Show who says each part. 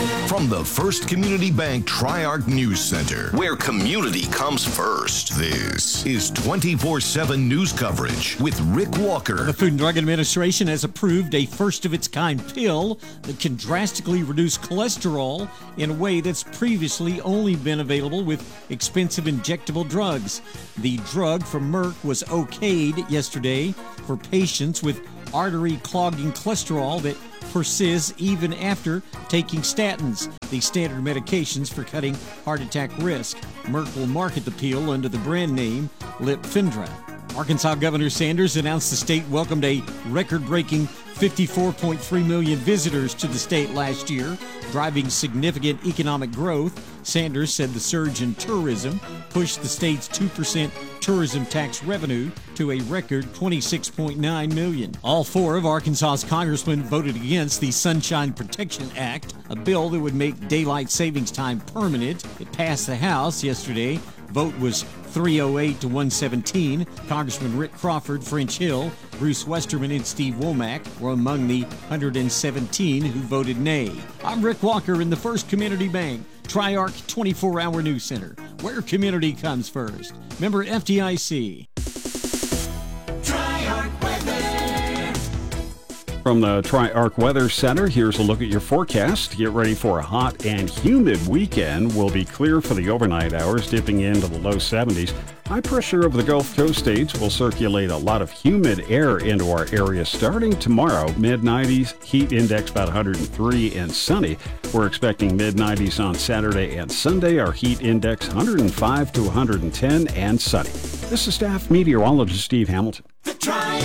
Speaker 1: From the First Community Bank Tri-Arc News Center, where community comes first, this is 24/7 news coverage with Rick Walker.
Speaker 2: The Food and Drug Administration has approved a first-of-its-kind pill that can drastically reduce cholesterol in a way that's previously only been available with expensive injectable drugs. The drug from Merck was okayed yesterday for patients with artery-clogging cholesterol that persists even after taking statins, the standard medications for cutting heart attack risk. Merck will market the pill under the brand name Lipfendra. Arkansas Governor Sanders announced the state welcomed a record-breaking 54.3 million visitors to the state last year, driving significant economic growth. Sanders said the surge in tourism pushed the state's 2% tourism tax revenue to a record $26.9 million. All four of Arkansas's congressmen voted against the Sunshine Protection Act, a bill that would make daylight savings time permanent. It passed the House yesterday. Vote was 308 to 117. Congressman Rick Crawford, French Hill, Bruce Westerman, and Steve Womack were among the 117 who voted nay. I'm Rick Walker in the First Community Bank Tri-Arc 24-hour news center, where community comes first. Member FDIC.
Speaker 3: Tri-Arc weather.
Speaker 4: From the Tri-Arc Weather Center, here's a look at your forecast. Get ready for a hot and humid weekend. Will be clear for the overnight hours, dipping into the low 70s. High pressure over the Gulf Coast states will circulate a lot of humid air into our area starting tomorrow. Mid-90s, heat index about 103 and sunny. We're expecting mid-90s on Saturday and Sunday. Our heat index 105 to 110 and sunny. This is staff meteorologist Steve Hamilton.
Speaker 3: The Tri-Arc